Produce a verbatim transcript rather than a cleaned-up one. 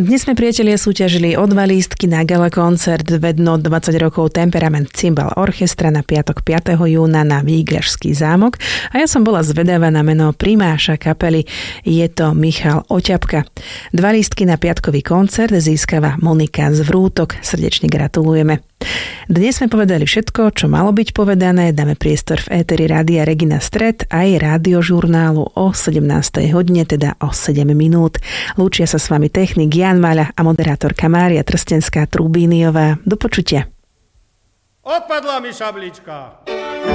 Dnes sme, priatelia, súťažili o dva lístky na gala koncert Vedno dvadsať rokov Temperament Cymbal Orchestra na piatok piateho júna na Vígľašský zámok a ja som bola zvedavá na meno primáša kapely. Je to Michal Oťapka. Dva lístky na piatkový koncert získava Monika z Vrútok. Srdečne gratulujeme. Dnes sme povedali všetko, čo malo byť povedané. Dáme priestor v éteri Rádia Regina Stred aj rádiožurnálu o sedemnástej hodine, teda o sedem minút. Lúčia sa s vami technik Jan Maľa a moderátorka Mária Trstenská Trubíniová. Do počutia. Odpadla mi šablička.